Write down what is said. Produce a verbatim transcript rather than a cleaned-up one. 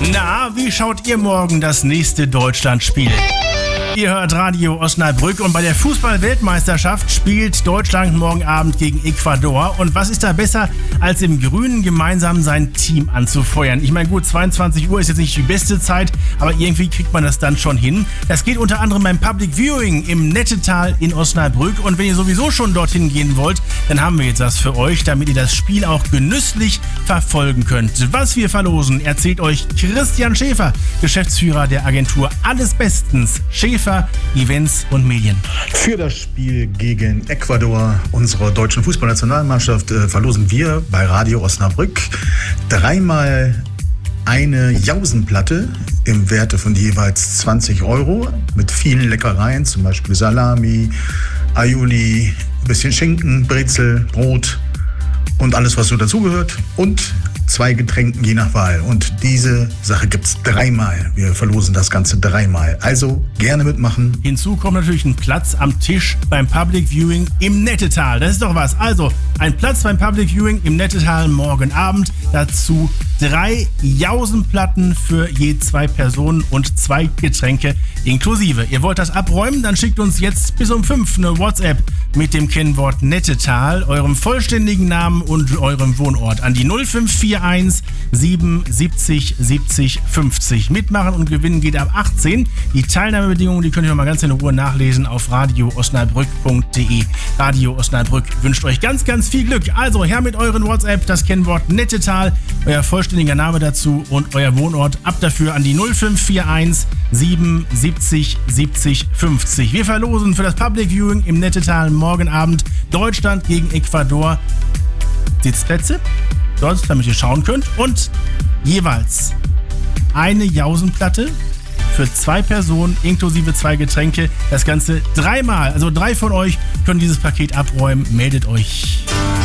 Na, wie schaut ihr morgen das nächste Deutschlandspiel? Ihr hört Radio Osnabrück und bei der Fußball-Weltmeisterschaft spielt Deutschland morgen Abend gegen Ecuador. Und was ist da besser, als im Grünen gemeinsam sein Team anzufeuern? Ich meine, gut, zweiundzwanzig Uhr ist jetzt nicht die beste Zeit, aber irgendwie kriegt man das dann schon hin. Das geht unter anderem beim Public Viewing im Nettetal in Osnabrück. Und wenn ihr sowieso schon dorthin gehen wollt, dann haben wir jetzt was für euch, damit ihr das Spiel auch genüsslich verfolgen könnt. Was wir verlosen, erzählt euch Christian Schäfer, Geschäftsführer der Agentur Alles Bestens. Schäfer Events und Medien. Für das Spiel gegen Ecuador unserer deutschen Fußballnationalmannschaft äh, verlosen wir bei Radio Osnabrück dreimal eine Jausenplatte im Werte von jeweils zwanzig Euro mit vielen Leckereien, zum Beispiel Salami, Aioli, ein bisschen Schinken, Brezel, Brot und alles, was so dazugehört, und zwei Getränken je nach Wahl. Und diese Sache gibt's dreimal. Wir verlosen das Ganze dreimal. Also gerne mitmachen. Hinzu kommt natürlich ein Platz am Tisch beim Public Viewing im Nettetal. Das ist doch was. Also ein Platz beim Public Viewing im Nettetal morgen Abend. Dazu drei Jausenplatten für je zwei Personen und zwei Getränke inklusive. Ihr wollt das abräumen? Dann schickt uns jetzt bis um fünf eine WhatsApp mit dem Kennwort Nettetal, eurem vollständigen Namen und eurem Wohnort an die null fünf vier eins sieben siebzig siebzig fünfzig. Mitmachen und gewinnen geht ab achtzehn. Die Teilnahmebedingungen, die könnt ihr noch mal ganz in Ruhe nachlesen auf radio osnabrück punkt de. Radio Osnabrück wünscht euch ganz, ganz viel Glück. Also her mit euren WhatsApp, das Kennwort Nettetal, euer vollständiger Name dazu und euer Wohnort. Ab dafür an die null fünf vier eins sieben siebzig siebzig fünfzig. Wir verlosen für das Public Viewing im Nettetal morgen Abend Deutschland gegen Ecuador Sitzplätze, dort, damit ihr schauen könnt, und jeweils eine Jausenplatte für zwei Personen inklusive zwei Getränke. Das Ganze dreimal, also drei von euch können dieses Paket abräumen. Meldet euch.